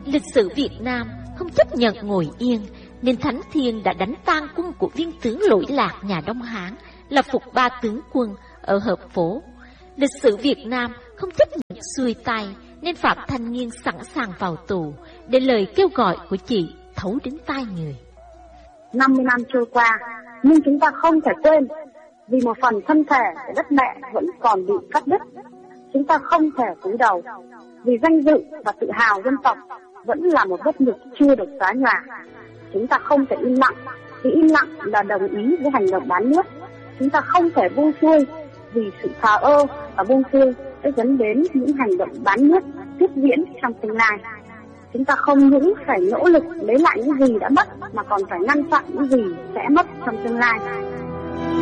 Lịch sử Việt Nam không chấp nhận ngồi yên, nên Thánh Thiên đã đánh tan quân của viên tướng lỗi lạc nhà Đông Hán là Phục Ba tướng quân ở Hợp Phố. Lịch sử Việt Nam không chấp nhận xuôi tay, nên Phạm Thanh Nghiên sẵn sàng vào tù để lời kêu gọi của chị thấu đến tai người. 50 năm trôi qua, nhưng chúng ta không thể quên, vì một phần thân thể của đất mẹ vẫn còn bị cắt đứt. Chúng ta không thể cúi đầu, vì danh dự và tự hào dân tộc vẫn là một vết nhục chưa được xóa nhòa. Chúng ta không thể im lặng, vì im lặng là đồng ý với hành động bán nước. Chúng ta không thể buông xuôi, vì sự thờ ơ và buông xuôi sẽ dẫn đến những hành động bán nước tiếp diễn trong tương lai. Chúng ta không những phải nỗ lực lấy lại những gì đã mất, mà còn phải ngăn chặn những gì sẽ mất trong tương lai.